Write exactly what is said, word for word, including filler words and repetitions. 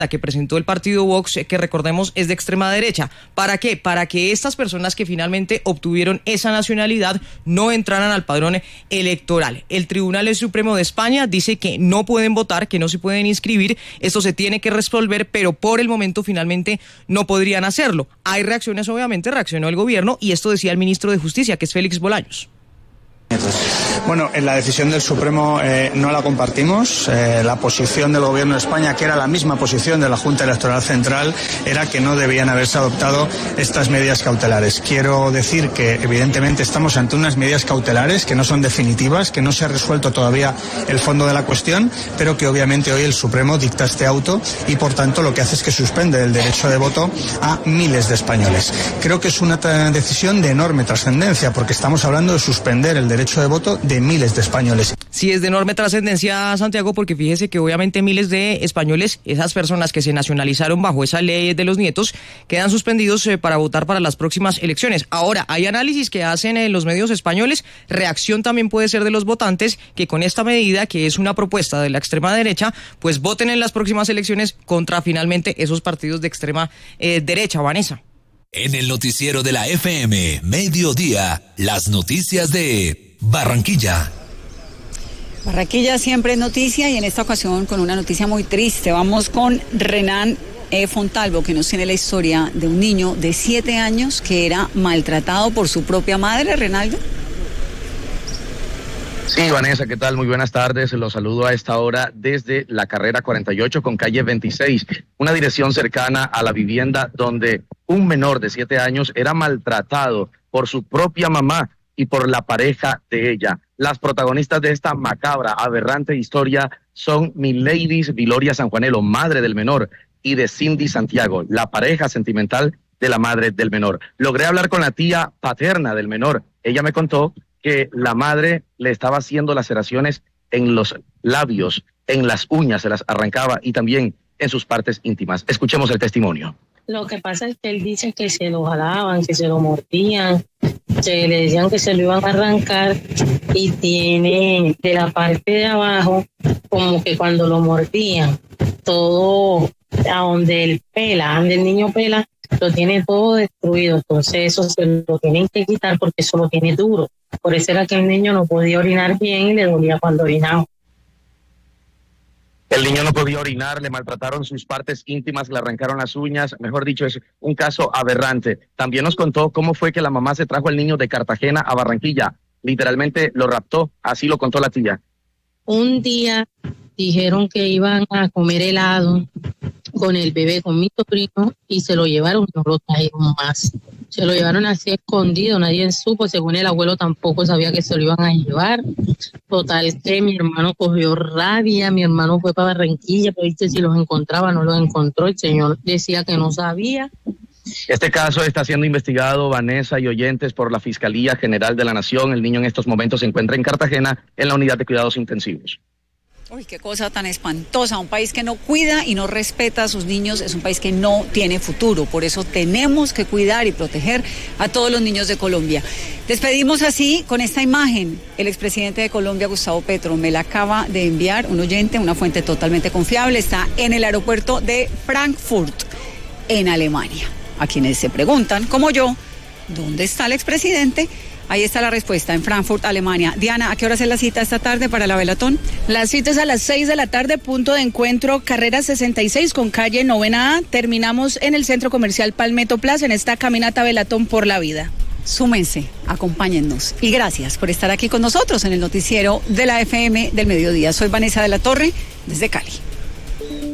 la que presentó el partido Vox, que recordemos es de extrema derecha. ¿Para qué? Para que estas personas que finalmente obtuvieron esa nacionalidad no entraran al padrón electoral. El Tribunal Supremo de España dice que no pueden votar, que no se pueden inscribir, esto se tiene que resolver, pero por el momento finalmente no podrían hacerlo. Hay reacciones, obviamente, reaccionó el gobierno y esto decía el ministro de Justicia, que es Félix Bolaños. Bueno, en la decisión del Supremo eh, no la compartimos. Eh, la posición del Gobierno de España, que era la misma posición de la Junta Electoral Central, era que no debían haberse adoptado estas medidas cautelares. Quiero decir que, evidentemente, estamos ante unas medidas cautelares que no son definitivas, que no se ha resuelto todavía el fondo de la cuestión, pero que obviamente hoy el Supremo dicta este auto y, por tanto, lo que hace es que suspende el derecho de voto a miles de españoles. Creo que es una decisión de enorme trascendencia, porque estamos hablando de suspender el derecho de voto de miles de españoles. Sí, es de enorme trascendencia, Santiago, porque fíjese que obviamente miles de españoles, esas personas que se nacionalizaron bajo esa ley de los nietos, quedan suspendidos eh, para votar para las próximas elecciones. Ahora, hay análisis que hacen en los medios españoles, reacción también puede ser de los votantes, que con esta medida, que es una propuesta de la extrema derecha, pues voten en las próximas elecciones contra finalmente esos partidos de extrema eh, derecha, Vanessa. En el noticiero de la F M, Mediodía, las noticias de Barranquilla. Barranquilla siempre es noticia y en esta ocasión con una noticia muy triste. Vamos con Renan E. Fontalvo, que nos tiene la historia de un niño de siete años que era maltratado por su propia madre. Renaldo. Sí, Vanessa, ¿qué tal? Muy buenas tardes. Los saludo a esta hora desde la carrera cuarenta y ocho con calle veintiséis, una dirección cercana a la vivienda donde un menor de siete años era maltratado por su propia mamá y por la pareja de ella. Las protagonistas de esta macabra, aberrante historia son Mileidis Viloria Sanjuanelo, madre del menor, y de Cindy Santiago, la pareja sentimental de la madre del menor. Logré hablar con la tía paterna del menor. Ella me contó que la madre le estaba haciendo laceraciones en los labios, en las uñas, se las arrancaba y también en sus partes íntimas. Escuchemos el testimonio. Lo que pasa es que él dice que se lo jalaban, que se lo mordían, que le decían que se lo iban a arrancar y tiene de la parte de abajo como que cuando lo mordían, todo a donde él pela, donde el niño pela, lo tiene todo destruido. Entonces eso se lo tienen que quitar porque eso lo tiene duro. Por eso era que el niño no podía orinar bien y le dolía cuando orinaba. El niño no podía orinar, le maltrataron sus partes íntimas, le arrancaron las uñas, mejor dicho, es un caso aberrante. También nos contó cómo fue que la mamá se trajo al niño de Cartagena a Barranquilla. Literalmente lo raptó, así lo contó la tía. Un día dijeron que iban a comer helado con el bebé, con mi sobrino, y se lo llevaron, no lo trajeron más. Se lo llevaron así escondido, nadie supo, según el abuelo tampoco sabía que se lo iban a llevar. Total que mi hermano cogió rabia, mi hermano fue para Barranquilla, pero dice si los encontraba, no los encontró, el señor decía que no sabía. Este caso está siendo investigado, Vanessa y oyentes, por la Fiscalía General de la Nación. El niño en estos momentos se encuentra en Cartagena, en la unidad de cuidados intensivos. Uy, qué cosa tan espantosa. Un país que no cuida y no respeta a sus niños es un país que no tiene futuro. Por eso tenemos que cuidar y proteger a todos los niños de Colombia. Despedimos así con esta imagen. El expresidente de Colombia, Gustavo Petro, me la acaba de enviar un oyente, una fuente totalmente confiable. Está en el aeropuerto de Frankfurt, en Alemania. A quienes se preguntan, como yo, ¿dónde está el expresidente? Ahí está la respuesta, en Frankfurt, Alemania. Diana, ¿a qué hora es la cita esta tarde para la velatón? La cita es a las seis de la tarde, punto de encuentro, carrera sesenta y seis con calle Novena A. Terminamos en el Centro Comercial Palmetto Plaza, en esta caminata velatón por la vida. Súmense, acompáñennos. Y gracias por estar aquí con nosotros en el noticiero de la F M del Mediodía. Soy Vanessa de la Torre, desde Cali.